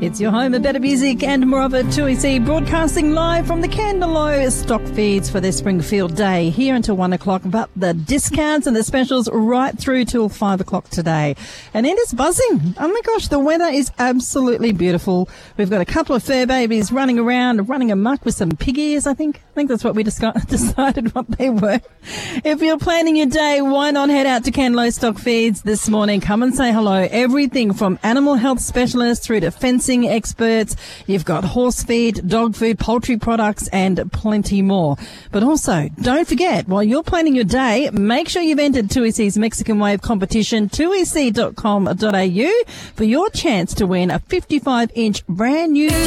It's your home of better music and more of it. 2EC broadcasting live from the Candelo stock feeds for this Springfield Day, here until 1 o'clock. But the discounts and the specials right through till 5 o'clock today. And it is buzzing. Oh my gosh, the weather is absolutely beautiful. We've got a couple of fur babies running around, running amok with some pig ears, I think. I think that's what we decided what they were. If you're planning your day, why not head out to Candelo stock feeds this morning? Come and say hello. Everything from animal health specialists through to fencing experts. You've got horse feed, dog food, poultry products, and plenty more. But also, don't forget, while you're planning your day, make sure you've entered 2EC's Mexican Wave competition, 2ec.com.au, for your chance to win a 55-inch brand new